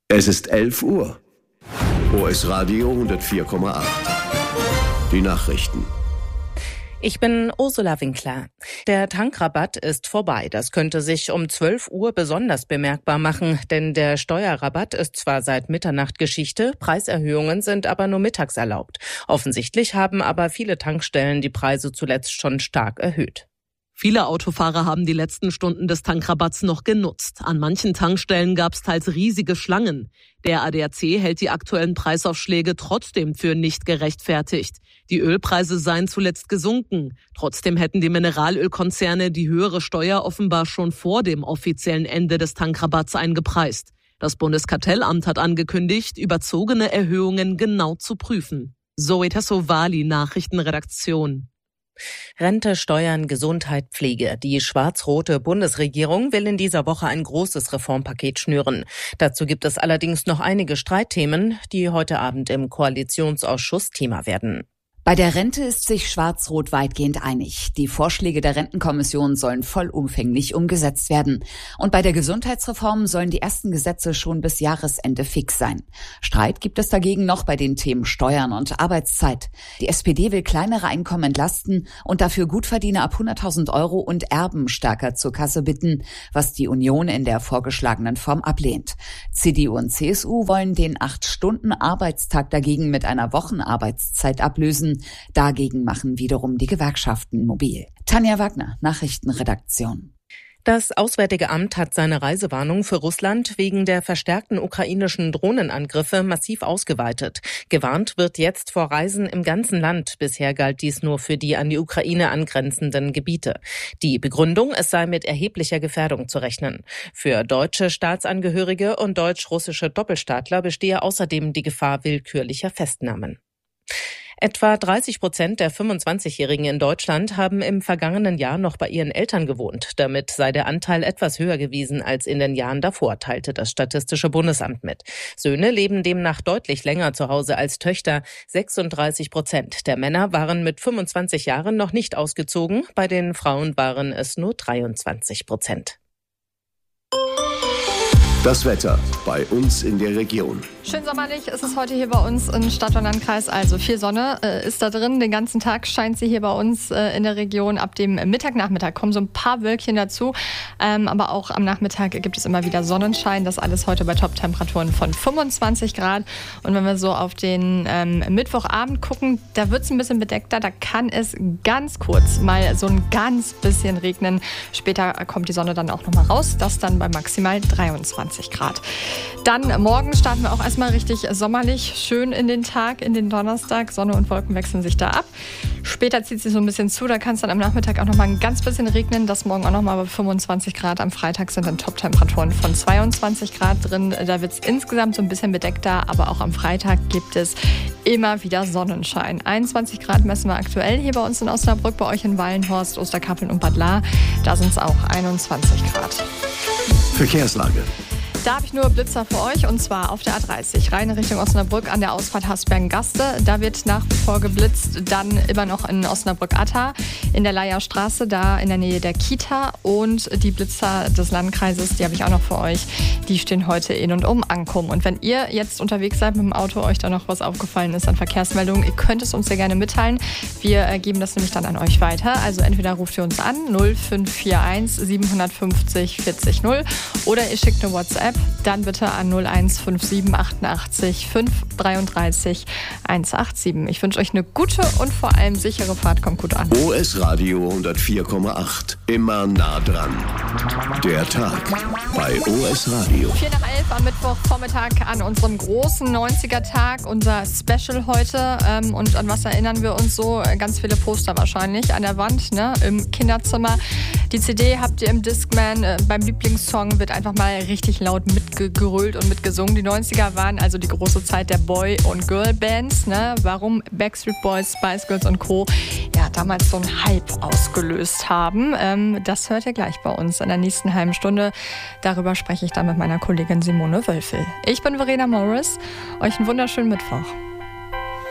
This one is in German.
Es ist 11 Uhr. OS Radio 104,8. Die Nachrichten. Ich bin Ursula Winkler. Der Tankrabatt ist vorbei. Das könnte sich um 12 Uhr besonders bemerkbar machen, denn der Steuerrabatt ist zwar seit Mitternacht Geschichte, Preiserhöhungen sind aber nur mittags erlaubt. Offensichtlich haben aber viele Tankstellen die Preise zuletzt schon stark erhöht. Viele Autofahrer haben die letzten Stunden des Tankrabatts noch genutzt. An manchen Tankstellen gab es teils riesige Schlangen. Der ADAC hält die aktuellen Preisaufschläge trotzdem für nicht gerechtfertigt. Die Ölpreise seien zuletzt gesunken. Trotzdem hätten die Mineralölkonzerne die höhere Steuer offenbar schon vor dem offiziellen Ende des Tankrabatts eingepreist. Das Bundeskartellamt hat angekündigt, überzogene Erhöhungen genau zu prüfen. Zoe Tassovali, Nachrichtenredaktion. Rente, Steuern, Gesundheit, Pflege. Die schwarz-rote Bundesregierung will in dieser Woche ein großes Reformpaket schnüren. Dazu gibt es allerdings noch einige Streitthemen, die heute Abend im Koalitionsausschuss Thema werden. Bei der Rente ist sich Schwarz-Rot weitgehend einig. Die Vorschläge der Rentenkommission sollen vollumfänglich umgesetzt werden. Und bei der Gesundheitsreform sollen die ersten Gesetze schon bis Jahresende fix sein. Streit gibt es dagegen noch bei den Themen Steuern und Arbeitszeit. Die SPD will kleinere Einkommen entlasten und dafür Gutverdiener ab 100.000 € und Erben stärker zur Kasse bitten, was die Union in der vorgeschlagenen Form ablehnt. CDU und CSU wollen den 8-Stunden-Arbeitstag dagegen mit einer Wochenarbeitszeit ablösen. Dagegen machen wiederum die Gewerkschaften mobil. Tanja Wagner, Nachrichtenredaktion. Das Auswärtige Amt hat seine Reisewarnung für Russland wegen der verstärkten ukrainischen Drohnenangriffe massiv ausgeweitet. Gewarnt wird jetzt vor Reisen im ganzen Land. Bisher galt dies nur für die an die Ukraine angrenzenden Gebiete. Die Begründung, es sei mit erheblicher Gefährdung zu rechnen. Für deutsche Staatsangehörige und deutsch-russische Doppelstaatler bestehe außerdem die Gefahr willkürlicher Festnahmen. Etwa 30% der 25-Jährigen in Deutschland haben im vergangenen Jahr noch bei ihren Eltern gewohnt. Damit sei der Anteil etwas höher gewesen als in den Jahren davor, teilte das Statistische Bundesamt mit. Söhne leben demnach deutlich länger zu Hause als Töchter. 36% der Männer waren mit 25 Jahren noch nicht ausgezogen. Bei den Frauen waren es nur 23%. Das Wetter bei uns in der Region. Schön sommerlich ist es heute hier bei uns in Stadt und Landkreis. Also viel Sonne ist da drin. Den ganzen Tag scheint sie hier bei uns in der Region. Ab dem Nachmittag kommen so ein paar Wölkchen dazu. Aber auch am Nachmittag gibt es immer wieder Sonnenschein. Das alles heute bei Top-Temperaturen von 25 Grad. Und wenn wir so auf den Mittwochabend gucken, da wird es ein bisschen bedeckter. Da kann es ganz kurz mal so ein ganz bisschen regnen. Später kommt die Sonne dann auch nochmal raus. Das dann bei maximal 23 Grad. Dann morgen starten wir auch erstmal richtig sommerlich, schön in den Tag, in den Donnerstag. Sonne und Wolken wechseln sich da ab. Später zieht sich so ein bisschen zu, da kann es dann am Nachmittag auch nochmal ein ganz bisschen regnen. Das morgen auch nochmal bei 25 Grad. Am Freitag sind dann Top-Temperaturen von 22 Grad drin. Da wird es insgesamt so ein bisschen bedeckter, aber auch am Freitag gibt es immer wieder Sonnenschein. 21 Grad messen wir aktuell hier bei uns in Osnabrück, bei euch in Wallenhorst, Osterkappeln und Bad Lahr. Da sind es auch 21 Grad. Verkehrslage. Da habe ich nur Blitzer für euch, und zwar auf der A30, rein Richtung Osnabrück an der Ausfahrt Hasbergen-Gaste. Da wird nach wie vor geblitzt, dann immer noch in Osnabrück-Atta, in der Leier Straße, da in der Nähe der Kita. Und die Blitzer des Landkreises, die habe ich auch noch für euch, die stehen heute in und um Ankum. Und wenn ihr jetzt unterwegs seid mit dem Auto, euch da noch was aufgefallen ist an Verkehrsmeldungen, ihr könnt es uns sehr gerne mitteilen. Wir geben das nämlich dann an euch weiter. Also entweder ruft ihr uns an, 0541 750 40 0, oder ihr schickt eine WhatsApp, dann bitte an 0157 88 533 187. Ich wünsche euch eine gute und vor allem sichere Fahrt. Kommt gut an. OS Radio 104,8. Immer nah dran. Der Tag bei OS Radio. 4 nach 11 am Mittwochvormittag an unserem großen 90er-Tag. Unser Special heute. Und an was erinnern wir uns so? Ganz viele Poster wahrscheinlich an der Wand, ne? Im Kinderzimmer. Die CD habt ihr im Discman. Beim Lieblingssong wird einfach mal richtig laut mitgegrölt und mitgesungen. Die 90er waren also die große Zeit der Boy- und Girl-Bands. Ne? Warum Backstreet Boys, Spice Girls und Co. ja damals so einen Hype ausgelöst haben. Das hört ihr gleich bei uns in der nächsten halben Stunde. Darüber spreche ich dann mit meiner Kollegin Simone Wölfel. Ich bin Verena Morris. Euch einen wunderschönen Mittwoch.